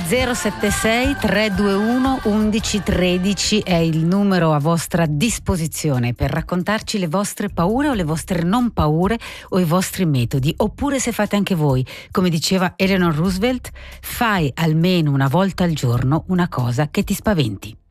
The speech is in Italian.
076 321 1113 è il numero a vostra disposizione per raccontarci le vostre paure o le vostre non paure o i vostri metodi, oppure se fate anche voi, come diceva Eleanor Roosevelt, fai almeno una volta al giorno una cosa che ti spaventi.